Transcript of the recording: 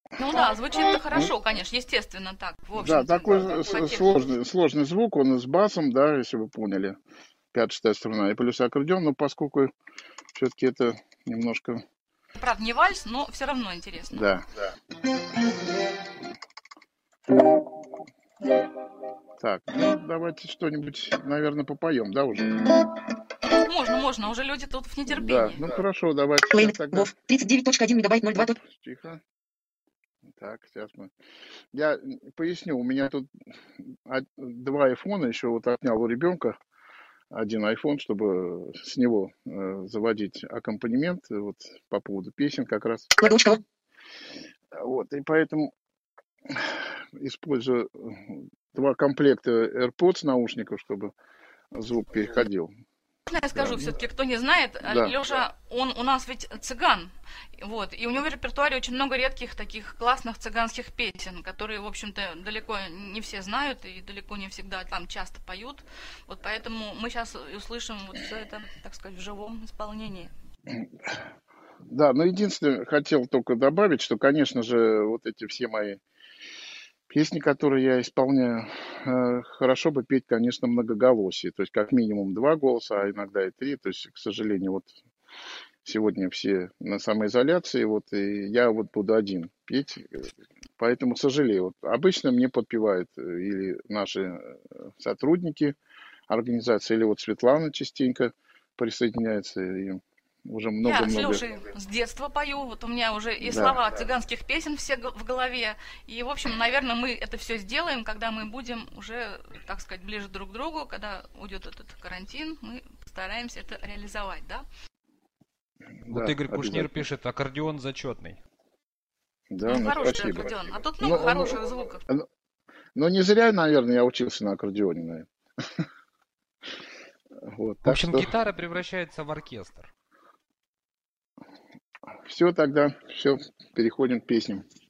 Ну да, звучит-то Ну, хорошо, конечно, естественно так, в да, общем-то, такой по тексту. сложный звук, он с басом, да, если вы поняли. Пятая, шестая струна, и плюс аккордеон, но поскольку все-таки это немножко, Правда, не вальс, но все равно интересно. да. Так, ну давайте что-нибудь, наверное, попоем, да, уже? Можно, уже люди тут в Да, нетерпении. ну хорошо, давайте сейчас Planet тогда. WoW 39.1 мегабайт 02. Оп, тихо. Так, сейчас мы. Я поясню, у меня тут два айфона, еще вот отнял у ребенка один iPhone, чтобы с него заводить аккомпанемент вот по поводу песен как раз. Ладошка. Вот, и поэтому использую два комплекта AirPods наушников, чтобы звук переходил. Можно я Да, скажу ну, все-таки, кто не знает, да. Леша, он у нас ведь цыган, вот, и у него в репертуаре очень много редких таких классных цыганских песен, которые, в общем-то, далеко не все знают и далеко не всегда там часто поют, вот поэтому мы сейчас услышим вот все это, так сказать, в живом исполнении. Да, но единственное, хотел только добавить, что, конечно же, вот эти все мои песни, которые я исполняю, хорошо бы петь, конечно, многоголосие. То есть как минимум два голоса, а иногда и три. То есть, к сожалению, вот сегодня все на самоизоляции, вот, и я вот буду один петь. Поэтому сожалею. Вот, обычно мне подпевают или наши сотрудники организации, или вот Светлана частенько присоединяется. И уже Я с много-много, Лешей с детства пою, вот у меня уже и да. слова цыганских песен все в голове, и, в общем, наверное, мы это все сделаем, когда мы будем уже, так сказать, ближе друг к другу, когда уйдет этот карантин, мы постараемся это реализовать, да? Вот Да, Игорь Кушнир обязательно. пишет, аккордеон зачетный. Да, ну Хороший спасибо. аккордеон, а тут много Но, хороших звуков. но не зря, наверное, я учился на аккордеоне, наверное. Вот, В так общем, что гитара превращается в оркестр. все тогда, все, переходим к песням.